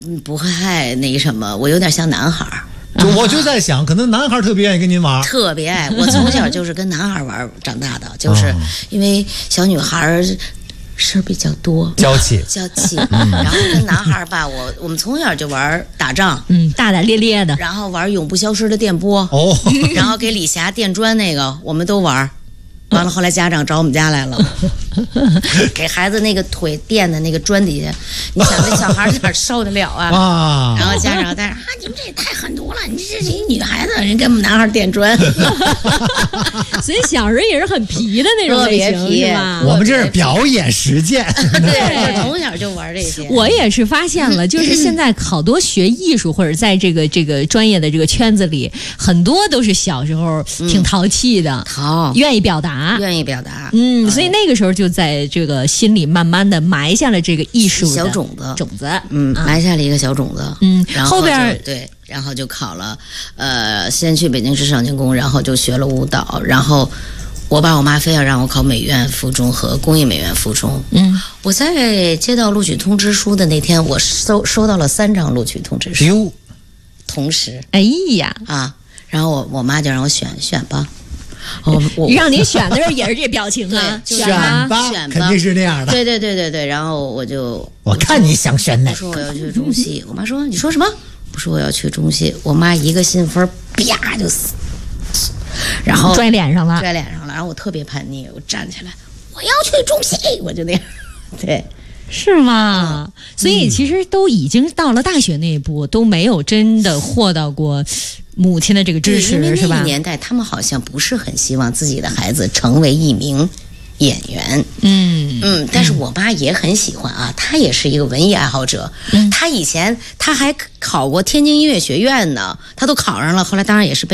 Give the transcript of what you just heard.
不太那什么，我有点像男孩儿。 我就在想，可能男孩特别愿意跟您玩， 特别爱。我从小就是跟男孩玩长大的，就是因为小女孩事儿比较多， 娇气， 然后跟男孩吧，我们从小就玩打仗， 大大咧咧的， 然后玩永不消失的电波，然后给李霞垫砖那个，我们都玩。完了，后来家长找我们家来了，给孩子那个腿垫的那个砖底下，你想那小孩哪受得了啊？然后家长在你们这也太狠毒了，你这是一女孩子，人给我们男孩垫砖。 所以小时候也是很皮的那种类型，是吧？ 我们这是表演实践， 对，从小就玩这些。 我也是发现了，就是现在好多学艺术或者在这个专业的这个圈子里，很多都是小时候挺淘气的，愿意表达。所以那个时候就在这个心里慢慢的埋下了这个艺术的小种子，埋下了一个小种子，然后后边然后就考了，先去北京市少年宫，然后就学了舞蹈，然后我爸我妈非要让我考美院附中和工艺美院附中，我在接到录取通知书的那天，我收到了3张录取通知书，同时， 哎呀然后我妈就让我选吧。 让你选的时候也是这表情啊， 选吧，肯定是那样的。 对，然后我看你想选哪个。 我说我要去中戏，我妈说你说什么？我说我要去中戏，我妈一个信封啪就死，然后拽脸上了， 然后我特别叛逆，我站起来，我要去中戏，我就那样，对。 是吗？所以其实都已经到了大学那一步，都没有真的获到过母亲的这个支持，是吧？ 那个年代，他们好像不是很希望自己的孩子成为一名演员。但是我妈也很喜欢啊，她也是一个文艺爱好者。她以前她还考过天津音乐学院呢，她都考上了，后来当然也是被